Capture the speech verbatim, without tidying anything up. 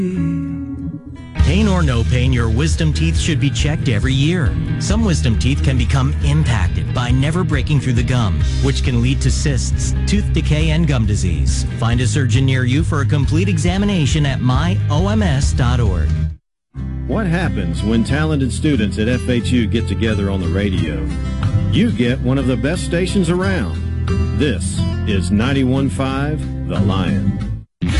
Pain or no pain, your wisdom teeth should be checked every year. Some wisdom teeth can become impacted by never breaking through the gum, which can lead to cysts, tooth decay, and gum disease. Find a surgeon near you for a complete examination at my O M S dot org. What happens when talented students at F H U get together on the radio? You get one of the best stations around. This is ninety-one point five The Lion.